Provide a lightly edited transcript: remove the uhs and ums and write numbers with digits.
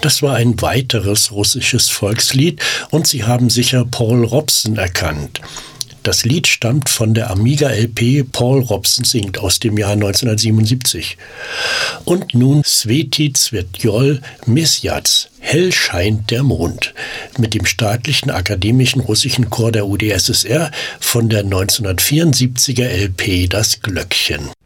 Das war ein weiteres russisches Volkslied und Sie haben sicher Paul Robson erkannt. Das Lied stammt von der Amiga-LP Paul Robson singt aus dem Jahr 1977. Und nun Sveti Zvetjol Mesjac, hell scheint der Mond, mit dem staatlichen akademischen russischen Chor der UdSSR von der 1974er LP Das Glöckchen.